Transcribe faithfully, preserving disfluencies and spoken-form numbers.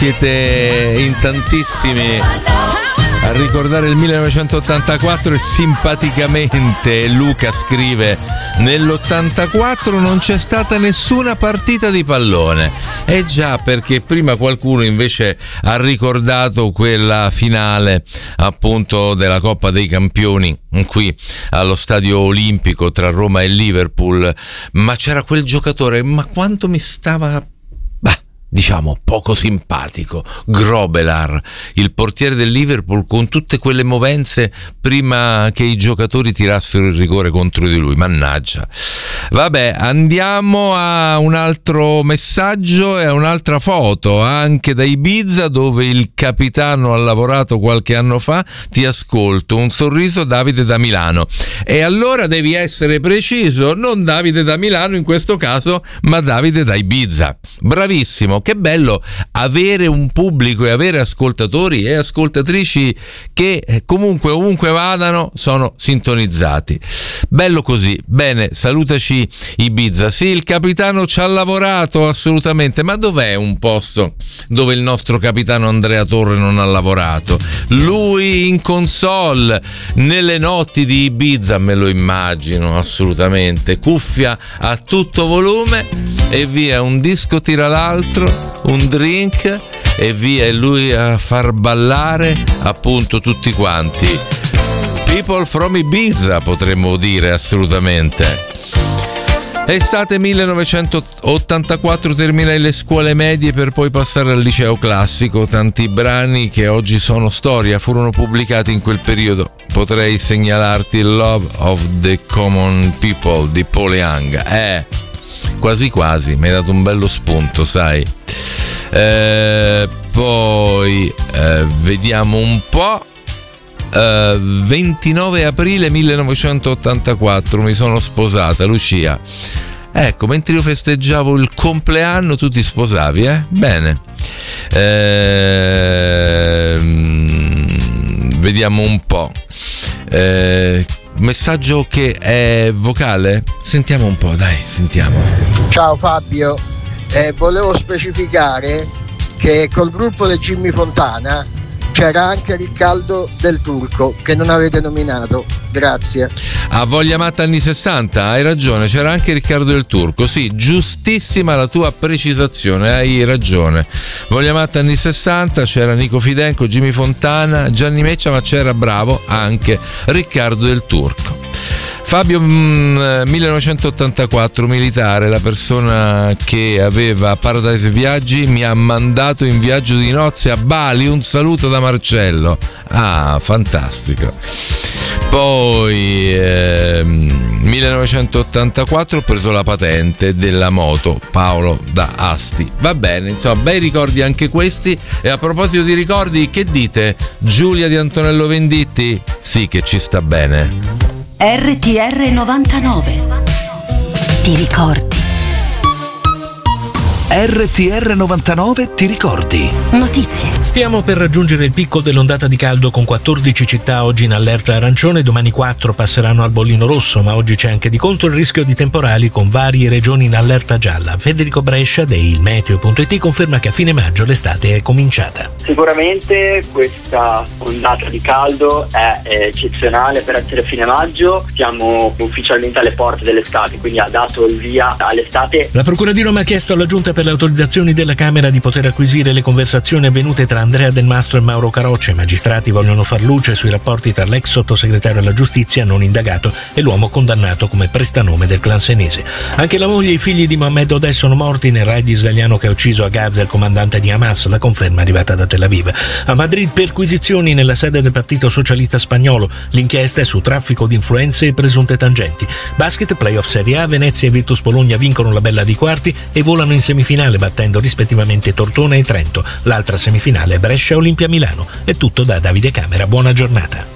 siete in tantissimi a ricordare il millenovecentottantaquattro e simpaticamente Luca scrive: nell'ottantaquattro non c'è stata nessuna partita di pallone. Eh già, perché prima qualcuno invece ha ricordato quella finale appunto della Coppa dei Campioni qui allo Stadio Olimpico tra Roma e Liverpool, ma c'era quel giocatore, ma quanto mi stava diciamo poco simpatico, Grobelar, il portiere del Liverpool, con tutte quelle movenze prima che i giocatori tirassero il rigore contro di lui. Mannaggia. Vabbè, andiamo a un altro messaggio e a un'altra foto, anche da Ibiza, dove il capitano ha lavorato qualche anno fa. Ti ascolto, un sorriso, Davide da Milano. E allora devi essere preciso, non Davide da Milano in questo caso, ma Davide da Ibiza. Bravissimo. Che bello avere un pubblico e avere ascoltatori e ascoltatrici che comunque ovunque vadano sono sintonizzati. Bello così. Bene, salutaci Ibiza. Sì, il capitano ci ha lavorato assolutamente, ma dov'è un posto dove il nostro capitano Andrea Torre non ha lavorato? Lui in console nelle notti di Ibiza, me lo immagino assolutamente, cuffia a tutto volume e via, un disco tira l'altro, un drink e via, e lui a far ballare appunto tutti quanti. People from Ibiza, potremmo dire assolutamente. Estate millenovecentottantaquattro, terminai le scuole medie per poi passare al liceo classico. Tanti brani che oggi sono storia furono pubblicati in quel periodo. Potrei segnalarti Love of the Common People di Paul Young. Eh, quasi quasi, mi hai dato un bello spunto, sai. Eh, poi eh, vediamo un po'. Uh, ventinove aprile millenovecentottantaquattro mi sono sposata, Lucia. Ecco, mentre io festeggiavo il compleanno tu ti sposavi, eh? Bene. Eh, vediamo un po'. Eh, messaggio che è vocale? Sentiamo un po', dai, sentiamo. Ciao Fabio, eh, volevo specificare che col gruppo di Jimmy Fontana c'era anche Riccardo del Turco, che non avete nominato. Grazie. A voglia matta anni sessanta, hai ragione, c'era anche Riccardo del Turco. Sì, giustissima la tua precisazione, hai ragione. Voglia matta anni sessanta, c'era Nico Fidenco, Jimmy Fontana, Gianni Meccia, ma c'era, bravo, anche Riccardo del Turco. Fabio, millenovecentottantaquattro, militare, la persona che aveva Paradise Viaggi mi ha mandato in viaggio di nozze a Bali, un saluto da Marcello. Ah, fantastico. Poi eh, millenovecentottantaquattro ho preso la patente della moto, Paolo da Asti. Va bene, insomma, bei ricordi anche questi. E a proposito di ricordi, che dite? Giulia di Antonello Venditti? Sì, che ci sta bene. R T R novantanove. Ti ricordi? R T R novantanove ti ricordi? Notizie. Stiamo per raggiungere il picco dell'ondata di caldo con quattordici città oggi in allerta arancione, domani quattro passeranno al bollino rosso, ma oggi c'è anche di contro il rischio di temporali con varie regioni in allerta gialla. Federico Brescia di ilmeteo punto it conferma che a fine maggio l'estate è cominciata. Sicuramente questa ondata di caldo è eccezionale per essere fine maggio, siamo ufficialmente alle porte dell'estate, quindi ha dato il via all'estate. La Procura di Roma ha chiesto alla Giunta per le autorizzazioni della Camera di poter acquisire le conversazioni avvenute tra Andrea Del Mastro e Mauro Caroccia. I magistrati vogliono far luce sui rapporti tra l'ex sottosegretario alla giustizia non indagato e l'uomo condannato come prestanome del clan senese. Anche la moglie e i figli di Mohammed Odeh sono morti nel raid israeliano che ha ucciso a Gaza il comandante di Hamas, la conferma arrivata da Tel Aviv. A Madrid perquisizioni nella sede del Partito Socialista Spagnolo, l'inchiesta è su traffico di influenze e presunte tangenti. Basket, playoff Serie A, Venezia e Virtus Bologna vincono la bella di quarti e volano in semifinale battendo rispettivamente Tortona e Trento. L'altra semifinale è Brescia Olimpia Milano. È tutto da Davide Camera, buona giornata.